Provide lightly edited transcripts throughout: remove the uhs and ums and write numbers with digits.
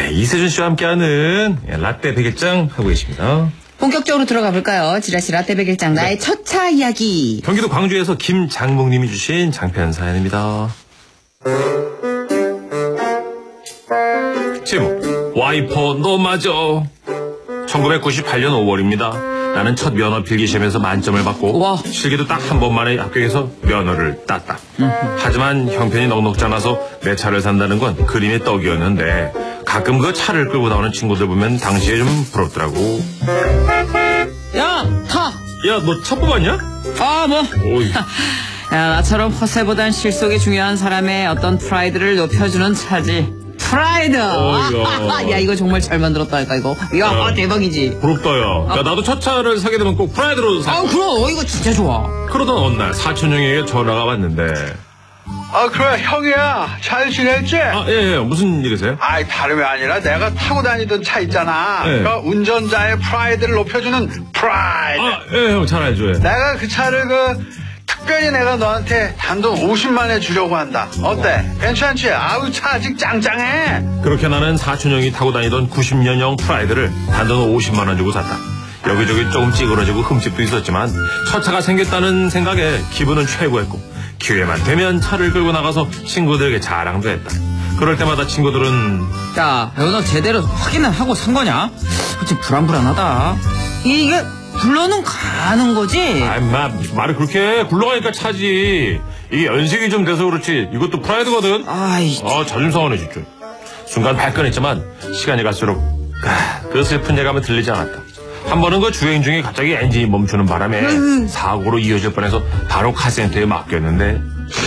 네, 이세준 씨와 함께하는 라떼 백일장 하고 계십니다. 본격적으로 들어가 볼까요? 지라시 라떼 백일장 나의 첫 차 이야기. 경기도 광주에서 김장묵님이 주신 장편 사연입니다. 제목, 와이퍼 너 맞아. 1998년 5월입니다. 나는 첫 면허 필기시험에서 만점을 받고 와. 실기도 딱 한 번만에 합격해서 면허를 땄다. 하지만 형편이 넉넉지 않아서 내 차를 산다는 건 그림의 떡이었는데 가끔 그 차를 끌고 나오는 친구들 보면 당시에 좀 부럽더라고. 야, 타! 야, 너 차 뽑았냐? 아, 뭐. 오이. 야, 나처럼 허세보단 실속이 중요한 사람의 어떤 프라이드를 높여주는 차지. 프라이드! 야, 이거 정말 잘 만들었다니까, 이거. 야, 대박이지. 부럽다, 야. 야, 나도 첫 차를 사게 되면 꼭 프라이드로 사. 그럼, 이거 진짜 좋아. 그러던 어느 날 사촌 형에게 전화가 왔는데. 그래, 형이야. 잘 지냈지? 예. 무슨 일이세요? 다름이 아니라 내가 타고 다니던 차 있잖아. 네. 그 운전자의 프라이드를 높여주는 프라이드. 예, 형, 잘 알죠, 예. 내가 그 차를 특별히 내가 너한테 단돈 50만에 주려고 한다. 어때? 괜찮지? 차 아직 짱짱해. 그렇게 나는 사촌 형이 타고 다니던 90년형 프라이드를 단돈 50만 원 주고 샀다. 여기저기 조금 찌그러지고 흠집도 있었지만 첫 차가 생겼다는 생각에 기분은 최고였고 기회만 되면 차를 끌고 나가서 친구들에게 자랑도 했다. 그럴 때마다 친구들은 야, 너 제대로 확인을 하고 산 거냐? 그치, 불안불안하다. 이게 굴러는 가는 거지? 말을 그렇게 해. 굴러가니까 차지. 이게 연식이 좀 돼서 그렇지 이것도 프라이드거든. 자존심 상하네 진짜. 순간 발끈했지만 시간이 갈수록 그 슬픈 예감은 들리지 않았다. 한 번은 그 주행 중에 갑자기 엔진이 멈추는 바람에 사고로 이어질 뻔해서 바로 카센터에 맡겼는데.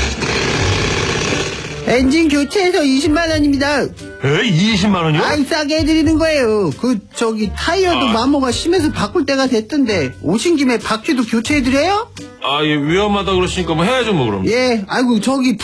엔진 교체해서 20만 원입니다. 20만 원이요? 싸게 해드리는 거예요. 타이어도 마모가 심해서 바꿀 때가 됐던데 오신 김에 바퀴도 교체해드려요? 예, 위험하다 그러시니까 뭐 해야죠 뭐 그럼. 예,